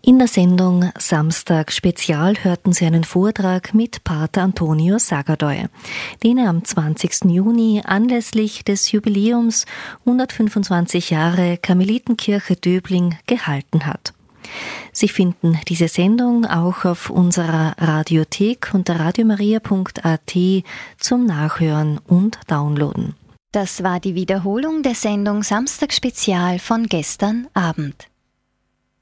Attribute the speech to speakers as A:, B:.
A: In der Sendung Samstag Spezial hörten Sie einen Vortrag mit Pater Antonio Sagadoi, den er am 20. Juni anlässlich des Jubiläums 125 Jahre Karmelitenkirche Döbling gehalten hat. Sie finden diese Sendung auch auf unserer Radiothek unter radiomaria.at zum Nachhören und Downloaden.
B: Das war die Wiederholung der Sendung Samstag Spezial von gestern Abend.